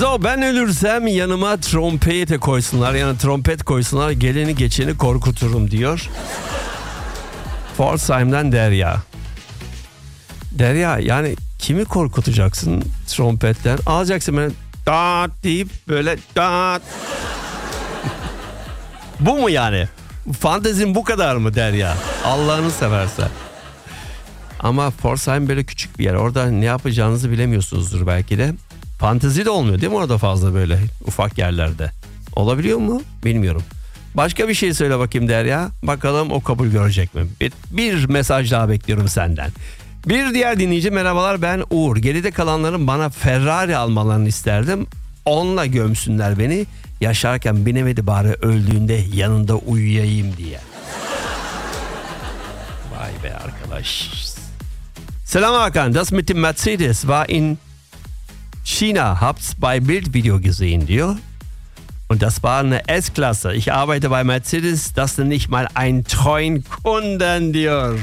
So, ben ölürsem yanıma trompete koysunlar. Yani trompet koysunlar. Geleni geçeni korkuturum diyor. Pforzheim'den Derya. Derya, yani kimi korkutacaksın trompetten? Alacaksın böyle dat deyip böyle dat. Bu mu yani? Fantezin bu kadar mı Derya? Allah'ını seversen. Ama Pforzheim böyle küçük bir yer. Orada ne yapacağınızı bilemiyorsunuzdur belki de. Fantezi de olmuyor değil mi orada fazla böyle ufak yerlerde? Olabiliyor mu? Bilmiyorum. Başka bir şey söyle bakayım Derya. Bakalım o kabul görecek mi? Bir mesaj daha bekliyorum senden. Bir diğer dinleyici, merhabalar, ben Uğur. Geride kalanların bana Ferrari almalarını isterdim. Onunla gömsünler beni. Yaşarken binemedi bari öldüğünde yanında uyuyayım diye. Vay be arkadaş. Selam Hakan, das mit dem Mercedes war in China, hab's bei Bild Video gesehen diyor. Und das war eine S-Klasse. Ich arbeite bei Mercedes, das ist nicht mal ein treuen Kunden diyor.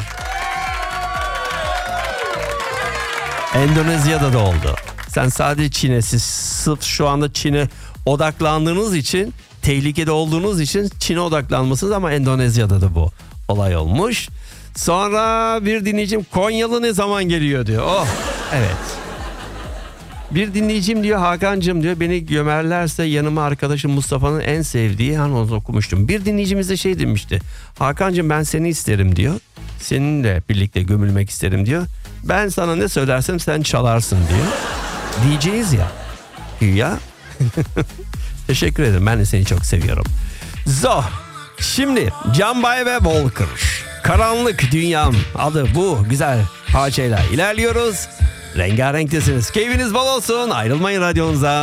Endonezya'da da oldu. Sen sadece Çin'e, siz sırf şu anda Çin'e odaklandığınız için, tehlikede olduğunuz için Çin'e odaklanmışsınız ama Endonezya'da da bu olay olmuş. Sonra bir dinleyicim, Konyalı ne zaman geliyor diyor. Oh, evet. Bir dinleyicim diyor, Hakan'cığım diyor, beni gömerlerse yanıma arkadaşım Mustafa'nın en sevdiği, onu okumuştum. Bir dinleyicimiz de şey demişti. Hakan'cığım ben seni isterim diyor. Seninle birlikte gömülmek isterim diyor. Ben sana ne söylersem sen çalarsın diyor. Diyeceğiz ya. Güya. Teşekkür ederim. Ben de seni çok seviyorum. So. Şimdi Can Bay ve Volker. Karanlık Dünyam adı bu güzel parçayla ilerliyoruz. Rengarenktesiniz. Keyfiniz bol olsun. Ayrılmayın radyonuza.